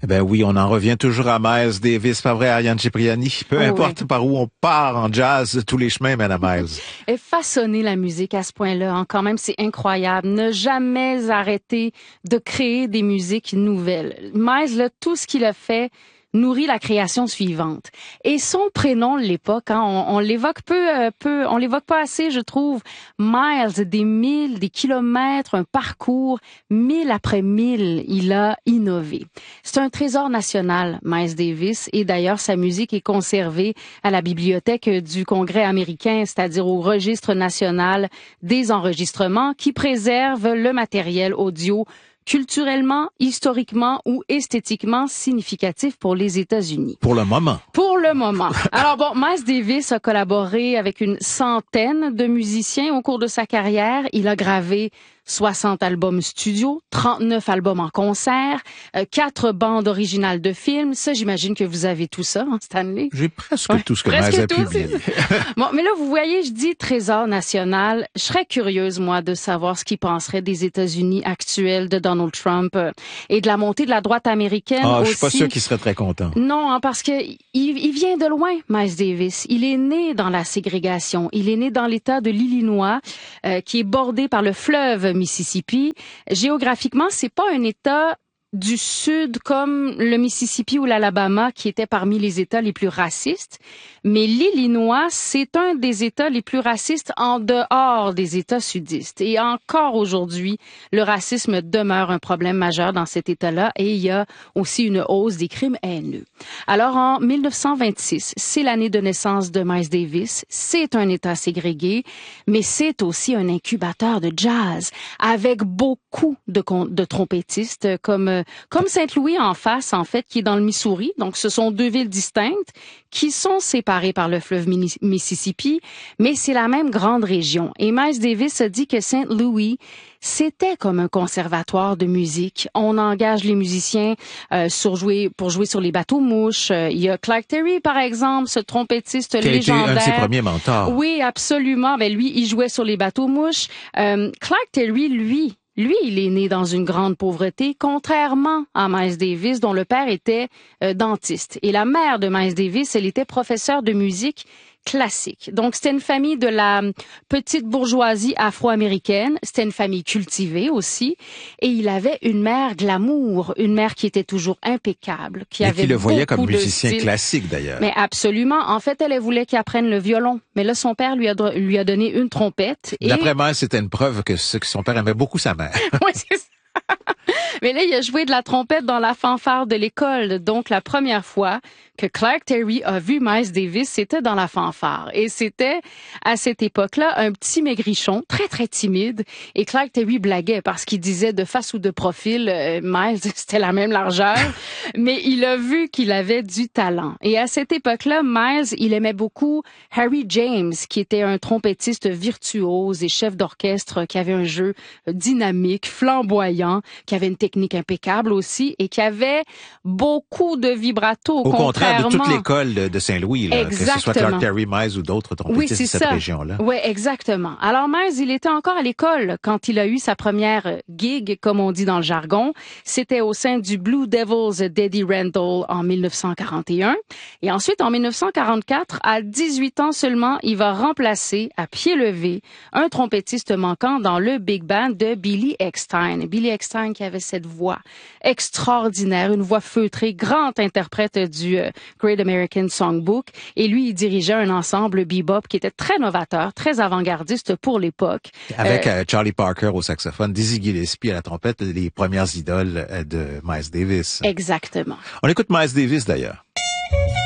Eh ben oui, on en revient toujours à Miles Davis, pas vrai, Ariane Cipriani? Peu importe par où on part en jazz, tous les chemins mènent à Miles. Et façonner la musique à ce point-là, hein, quand même, c'est incroyable. Ne jamais arrêter de créer des musiques nouvelles. Miles, là, tout ce qu'il a fait nourrit la création suivante. Et son prénom de l'époque, hein, on l'évoque on l'évoque pas assez, je trouve. Miles, des milles, des kilomètres, un parcours, mille après mille, il a innové. C'est un trésor national, Miles Davis, et d'ailleurs, sa musique est conservée à la bibliothèque du Congrès américain, c'est-à-dire au registre national des enregistrements qui préserve le matériel audio culturellement, historiquement ou esthétiquement significatif pour les États-Unis. Pour le moment. Pour le moment. Alors bon, Miles Davis a collaboré avec une centaine de musiciens au cours de sa carrière. Il a gravé 60 albums studio, 39 albums en concert, 4 bandes originales de films. Ça, j'imagine que vous avez tout ça, hein, Stanley? J'ai presque tout ce que Miles a publié. Bon, mais là, vous voyez, je dis trésor national. Je serais curieuse, moi, de savoir ce qu'il penserait des États-Unis actuels, de Donald Trump et de la montée de la droite américaine aussi. Je suis pas sûr qu'il serait très content. Non, hein, parce que il vient de loin, Miles Davis. Il est né dans la ségrégation. Il est né dans l'État de l'Illinois, qui est bordé par le fleuve Mississippi. Géographiquement, c'est pas un État du Sud comme le Mississippi ou l'Alabama qui étaient parmi les États les plus racistes, mais l'Illinois, c'est un des États les plus racistes en dehors des États sudistes. Et encore aujourd'hui, le racisme demeure un problème majeur dans cet État-là et il y a aussi une hausse des crimes haineux. Alors en 1926, c'est l'année de naissance de Miles Davis, c'est un État ségrégué, mais c'est aussi un incubateur de jazz avec beaucoup de trompettistes comme Saint-Louis en face, en fait, qui est dans le Missouri. Donc, ce sont deux villes distinctes qui sont séparées par le fleuve Mississippi, mais c'est la même grande région. Et Miles Davis a dit que Saint-Louis, c'était comme un conservatoire de musique. On engage les musiciens pour jouer sur les bateaux-mouches. Il y a Clark Terry, par exemple, ce trompettiste légendaire. Qui a été un de ses premiers mentors. Oui, absolument. Ben, lui, il jouait sur les bateaux-mouches. Clark Terry, lui, il est né dans une grande pauvreté, contrairement à Miles Davis, dont le père était dentiste. Et la mère de Miles Davis, elle était professeure de musique classique. Donc, c'était une famille de la petite bourgeoisie afro-américaine. C'était une famille cultivée aussi. Et il avait une mère glamour, une mère qui était toujours impeccable, qui avait le voyait comme musicien style. Classique, d'ailleurs. Mais absolument. En fait, elle voulait qu'il apprenne le violon. Mais là, son père lui a donné une trompette. D'après moi, c'était une preuve que son père aimait beaucoup sa mère. Oui, c'est ça. Mais là, il a joué de la trompette dans la fanfare de l'école. Donc, la première fois que Clark Terry a vu Miles Davis, c'était dans la fanfare. Et c'était, à cette époque-là, un petit maigrichon, très, très timide. Et Clark Terry blaguait parce qu'il disait de face ou de profil, Miles, c'était la même largeur. Mais il a vu qu'il avait du talent. Et à cette époque-là, Miles, il aimait beaucoup Harry James, qui était un trompettiste virtuose et chef d'orchestre, qui avait un jeu dynamique, flamboyant, qui avait une technique impeccable aussi et qui avait beaucoup de vibrato. Au contraire de toute l'école de Saint-Louis, là, que ce soit Clark Terry, Miles ou d'autres trompettistes de cette région-là. Oui, exactement. Alors Miles, il était encore à l'école quand il a eu sa première gig, comme on dit dans le jargon. C'était au sein du Blue Devils d'Eddie Randall en 1941. Et ensuite, en 1944, à 18 ans seulement, il va remplacer à pied levé un trompettiste manquant dans le big band de Billy Eckstine. Billy Eckstine qui avait cette voix extraordinaire, une voix feutrée, grand interprète du Great American Songbook. Et lui, il dirigeait un ensemble bebop qui était très novateur, très avant-gardiste pour l'époque. Avec Charlie Parker au saxophone, Dizzy Gillespie à la trompette, les premières idoles de Miles Davis. Exactement. On écoute Miles Davis d'ailleurs.